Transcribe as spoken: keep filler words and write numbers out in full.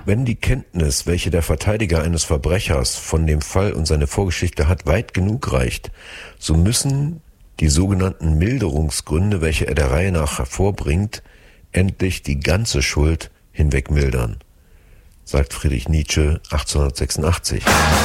Wenn die Kenntnis, welche der Verteidiger eines Verbrechers von dem Fall und seine Vorgeschichte hat, weit genug reicht, so müssen die sogenannten Milderungsgründe, welche er der Reihe nach hervorbringt, endlich die ganze Schuld hinweg mildern, sagt Friedrich Nietzsche achtzehnhundertsechsundachtzig.